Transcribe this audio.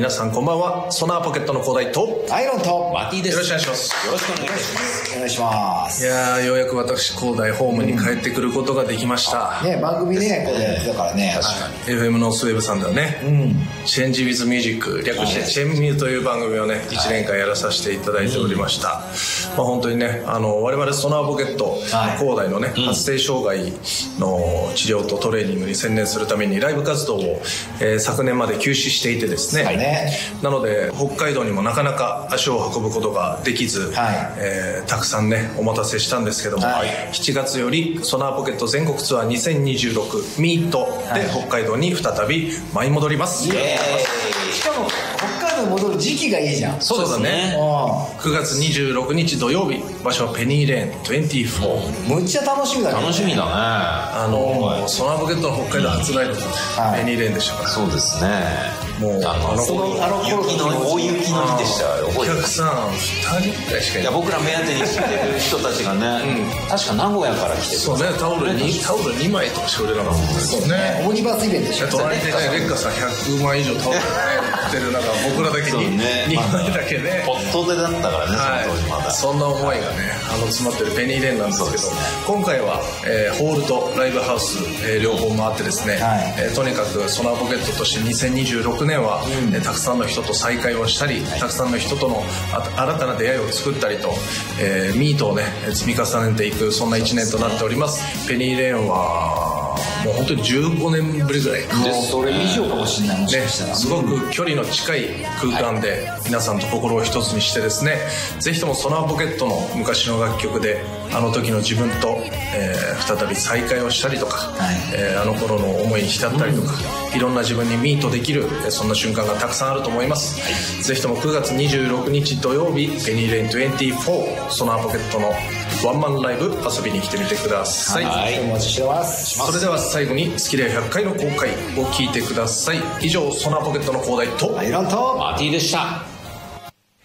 皆さんこんばんは。ソナーポケットの広大とアイロンとマティです。 よろしくお願いします。 よろしくお願いします。 お願いします。 いやー、ようやく私広大ホームに帰ってくることができました、 ね、番組ね、これやってたからね。 確かに。 FM ノースウェブさんではね、チェンジウィズミュージック、略してチェンミューという番組をね、1年間やらさせていただいておりました。まあ、本当にね、我々ソナーポケット、広大のね、発声障害の治療とトレーニングに専念するためにライブ活動を、昨年まで休止していてですね、なので北海道にもなかなか足を運ぶことができず、たくさんねお待たせしたんですけども、7月よりソナーポケット全国ツアー2026ミートで北海道に再び舞い戻ります。 しかも北海道に戻る時期がいいじゃん。 そうだね。9月26日土曜日、場所はペニーレーン24。 むっちゃ楽しみだね。 楽しみだね。 ソナーポケットの北海道初ライブがペニーレーンでしたから。 そうですね。 もう雪の大雪の日でしたよ。 お客さん2人ぐらいしかいない。 いや、僕ら目当てにしてる人たちがね、確か名古屋から来てる。 そうね、タオル2枚とかしか売れなかったですよね。 オムニバスイベントでしょ。 隣でね、レッカさん100枚以上タオル売ってる中、僕らだけに2枚だけね、 ポットでだったからね、その当時まだ。 そんな思いがね詰まってるペニーレーンなんですけど、今回はホールとライブハウス両方回ってですね、とにかくソナーポケットとして2026年はたくさんの人と再会をしたり、たくさんの人との新たな出会いを作ったりと、ミートをね積み重ねていく、そんな1年となっております。ペニーレーンはもう本当に15年ぶりぐらいか、 それ以上かもしれない。もしかしたらすごく距離の近い空間で皆さんと心を一つにしてですね、ぜひともソナーポケットの昔の楽曲であの時の自分と、再び再会をしたりとか、あの頃の思いに浸ったりとか、いろんな自分にミートできるそんな瞬間がたくさんあると思います、ぜひとも9月26日土曜日ペニーレイン24ソナーポケットのワンマンライブ遊びに来てみてください。 お待ちしてます。 それでは最後に「好きで100回」の公開を聞いてください。以上ソナーポケットの広大とアイロンとマティでした。